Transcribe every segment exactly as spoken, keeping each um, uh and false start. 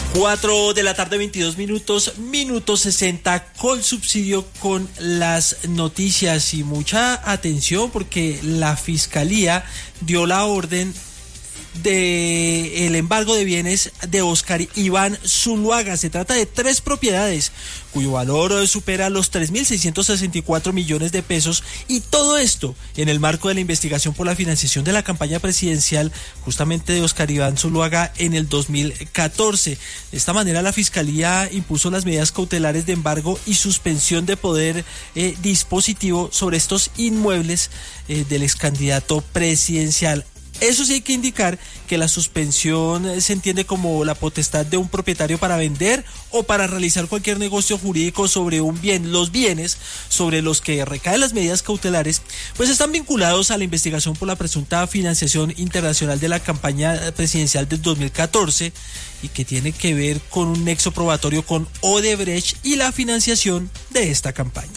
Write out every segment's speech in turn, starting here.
Cuatro de la tarde, veintidós minutos, minuto sesenta, Colsubsidio con las noticias y mucha atención porque la Fiscalía dio la orden de el embargo de bienes de Oscar Iván Zuluaga. Se trata de tres propiedades cuyo valor supera los tres mil seiscientos sesenta y cuatro millones de pesos, y todo esto en el marco de la investigación por la financiación de la campaña presidencial justamente de Oscar Iván Zuluaga en el dos mil catorce. De esta manera la Fiscalía impuso las medidas cautelares de embargo y suspensión de poder eh, dispositivo sobre estos inmuebles eh, del ex candidato presidencial. Eso sí, hay que indicar que la suspensión se entiende como la potestad de un propietario para vender o para realizar cualquier negocio jurídico sobre un bien. Los bienes sobre los que recaen las medidas cautelares pues están vinculados a la investigación por la presunta financiación internacional de la campaña presidencial del dos mil catorce y que tiene que ver con un nexo probatorio con Odebrecht y la financiación de esta campaña.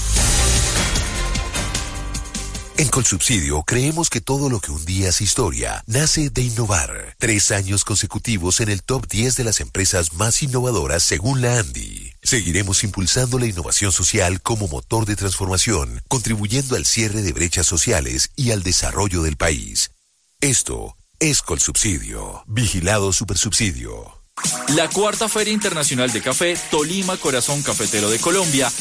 En Colsubsidio creemos que todo lo que un día es historia nace de innovar. Tres años consecutivos en el top diez de las empresas más innovadoras según la ANDI. Seguiremos impulsando la innovación social como motor de transformación, contribuyendo al cierre de brechas sociales y al desarrollo del país. Esto es Colsubsidio. Vigilado Supersubsidio. La cuarta Feria Internacional de Café, Tolima, Corazón Cafetero de Colombia,